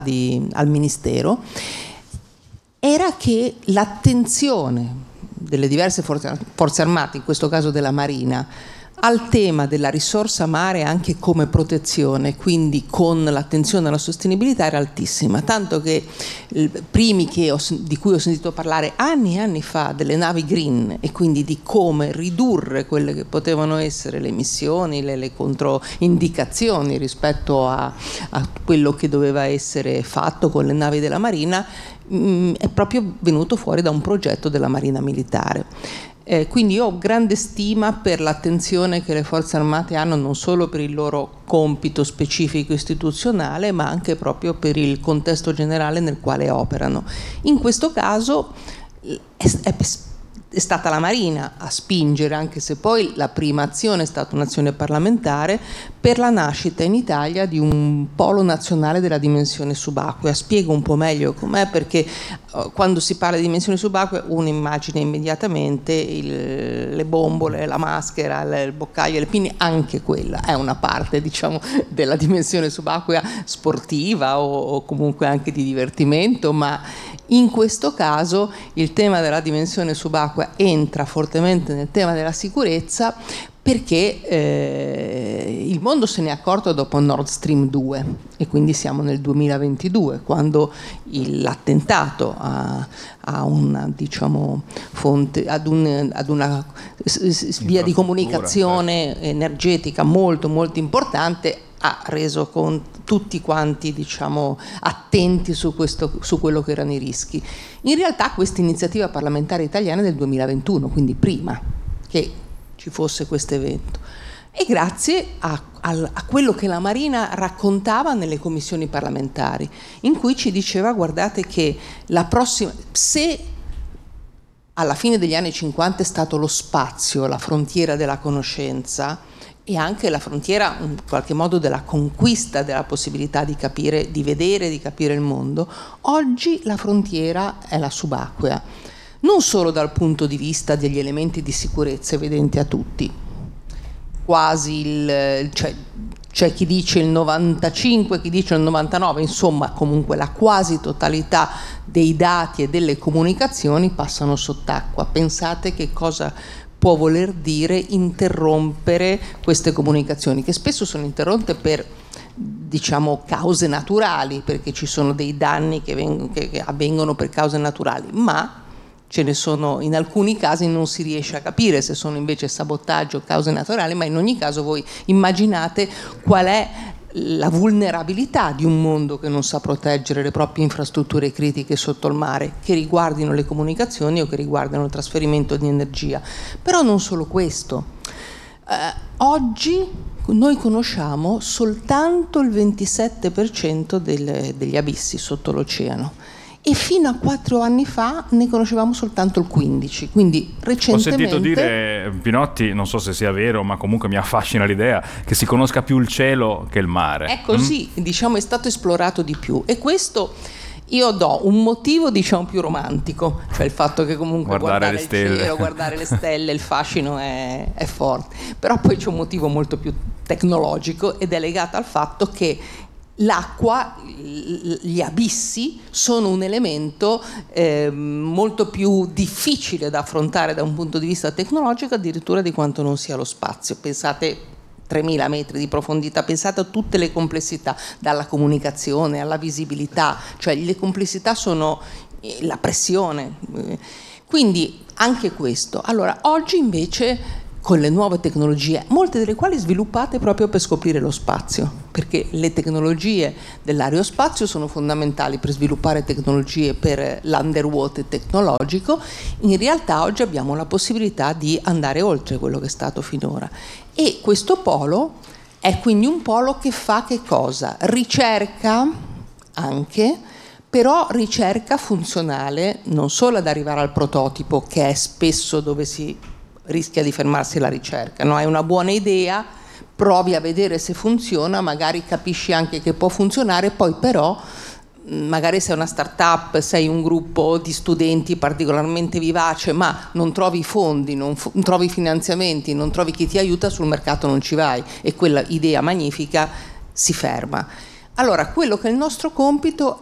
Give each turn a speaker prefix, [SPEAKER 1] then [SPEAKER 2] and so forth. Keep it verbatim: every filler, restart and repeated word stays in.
[SPEAKER 1] di, al Ministero, era che l'attenzione delle diverse forze, forze armate, in questo caso della Marina, al tema della risorsa mare anche come protezione, quindi con l'attenzione alla sostenibilità, era altissima, tanto che i primi che ho, di cui ho sentito parlare anni e anni fa delle navi green, e quindi di come ridurre quelle che potevano essere le emissioni, le, le controindicazioni rispetto a, a quello che doveva essere fatto con le navi della Marina, mh, è proprio venuto fuori da un progetto della Marina Militare. Eh, quindi io ho grande stima per l'attenzione che le forze armate hanno, non solo per il loro compito specifico istituzionale, ma anche proprio per il contesto generale nel quale operano. In questo caso è, è, è stata la Marina a spingere, anche se poi la prima azione è stata un'azione parlamentare, per la nascita in Italia di un polo nazionale della dimensione subacquea. Spiego un po' meglio com'è, perché quando si parla di dimensioni subacquee uno immagina immediatamente il, le bombole, la maschera, il boccaglio, le pinne. Anche quella è una parte, diciamo, della dimensione subacquea sportiva o, o comunque anche di divertimento, ma in questo caso il tema della dimensione subacquea entra fortemente nel tema della sicurezza, perché eh, il mondo se ne è accorto dopo Nord Stream due, e quindi siamo nel duemilaventidue, quando il, l'attentato a, a una, diciamo, fonte, ad, un, ad una via di comunicazione certo. energetica molto molto importante ha reso con tutti quanti, diciamo, attenti su, questo, su quello che erano i rischi. In realtà questa iniziativa parlamentare italiana è del duemilaventuno, quindi prima che ci fosse questo evento, e grazie a, a, a quello che la Marina raccontava nelle commissioni parlamentari, in cui ci diceva: guardate che la prossima, se alla fine degli anni cinquanta è stato lo spazio la frontiera della conoscenza e anche la frontiera in qualche modo della conquista della possibilità di capire, di vedere, di capire il mondo, oggi la frontiera è la subacquea. Non solo dal punto di vista degli elementi di sicurezza evidenti a tutti, quasi il, cioè, c'è chi dice il novantacinque, chi dice il novantanove, insomma comunque la quasi totalità dei dati e delle comunicazioni passano sott'acqua. Pensate che cosa può voler dire interrompere queste comunicazioni, che spesso sono interrotte per, diciamo, cause naturali, perché ci sono dei danni che, veng- che, che avvengono per cause naturali, ma ce ne sono, in alcuni casi non si riesce a capire se sono invece sabotaggio o cause naturali, ma in ogni caso voi immaginate qual è la vulnerabilità di un mondo che non sa proteggere le proprie infrastrutture critiche sotto il mare, che riguardino le comunicazioni o che riguardino il trasferimento di energia. Però non solo questo. Eh, oggi noi conosciamo soltanto il ventisette per cento del, degli abissi sotto l'oceano, e fino a quattro anni fa ne conoscevamo soltanto il quindici, quindi recentemente...
[SPEAKER 2] Ho sentito dire, Pinotti, non so se sia vero, ma comunque mi affascina l'idea che si conosca più il cielo che il mare.
[SPEAKER 1] È così, mm? diciamo, è stato esplorato di più, e questo io do un motivo, diciamo, più romantico, cioè il fatto che comunque guardare, guardare il cielo, guardare le stelle, il fascino è, è forte, però poi c'è un motivo molto più tecnologico, ed è legato al fatto che l'acqua, gli abissi sono un elemento eh, molto più difficile da affrontare da un punto di vista tecnologico addirittura di quanto non sia lo spazio. Pensate tremila metri di profondità, pensate a tutte le complessità, dalla comunicazione alla visibilità, cioè le complessità sono la pressione, quindi anche questo. Allora oggi invece, con le nuove tecnologie, molte delle quali sviluppate proprio per scoprire lo spazio, perché le tecnologie dell'aerospazio sono fondamentali per sviluppare tecnologie per l'underwater tecnologico. In realtà oggi abbiamo la possibilità di andare oltre quello che è stato finora, e questo polo è quindi un polo che fa che cosa? Ricerca anche, però ricerca funzionale, non solo ad arrivare al prototipo, che è spesso dove si rischia di fermarsi la ricerca, no? Hai una buona idea, provi a vedere se funziona, magari capisci anche che può funzionare, poi però magari sei una start-up, sei un gruppo di studenti particolarmente vivace, ma non trovi fondi, non, f- non trovi finanziamenti, non trovi chi ti aiuta, sul mercato non ci vai, e quella idea magnifica si ferma. Allora, quello che è il nostro compito